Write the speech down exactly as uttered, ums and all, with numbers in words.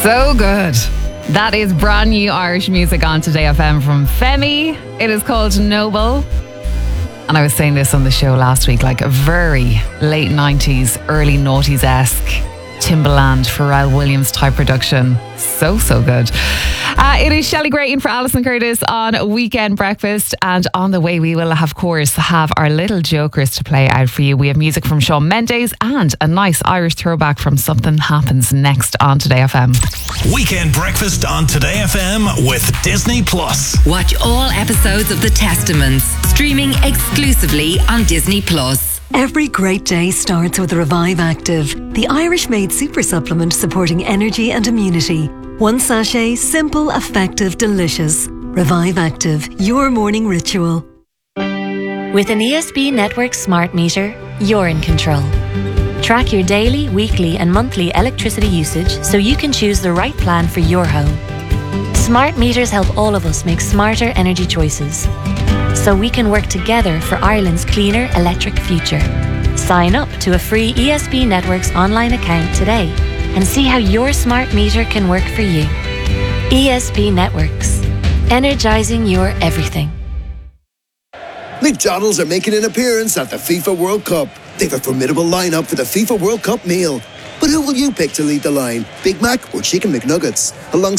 So good. That is brand new Irish music on Today F M from Femi. It is called Noble. And I was saying this on the show last week, like a very late nineties, early noughties-esque Timbaland, Pharrell Williams type production. So, so good. Uh, it is Shelley Grayton for Alison Curtis on Weekend Breakfast. And on the way, we will, of course, have our little jokers to play out for you. We have music from Shawn Mendes and a nice Irish throwback from Something Happens next on Today F M. Weekend Breakfast on Today F M with Disney Plus. Watch all episodes of The Testaments, streaming exclusively on Disney Plus. Every great day starts with Revive Active, the Irish-made super supplement supporting energy and immunity. One sachet, simple, effective, delicious. Revive Active, your morning ritual. With an E S B Network smart meter, you're in control. Track your daily, weekly and monthly electricity usage so you can choose the right plan for your home. Smart meters help all of us make smarter energy choices, so we can work together for Ireland's cleaner electric future. Sign up to a free E S B Networks online account today and see how your smart meter can work for you. E S B Networks, energizing your everything. McDonald's are making an appearance at the FIFA World Cup. They've a formidable lineup for the FIFA World Cup meal. But who will you pick to lead the line? Big Mac or Chicken McNuggets? Alongside